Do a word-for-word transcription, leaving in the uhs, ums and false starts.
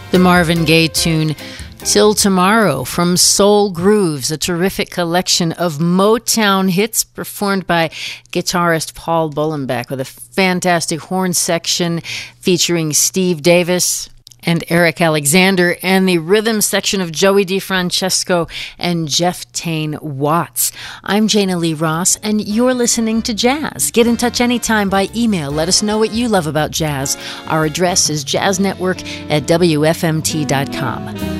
The Marvin Gaye tune Till Tomorrow from Soul Grooves, a terrific collection of Motown hits performed by guitarist Paul Bullenbeck with a fantastic horn section featuring Steve Davis and Eric Alexander, and the rhythm section of Joey DeFrancesco and Jeff Tane Watts. I'm Jana Lee Ross, and you're listening to Jazz. Get in touch anytime by email. Let us know what you love about jazz. Our address is jazznetwork at W F M T dot com.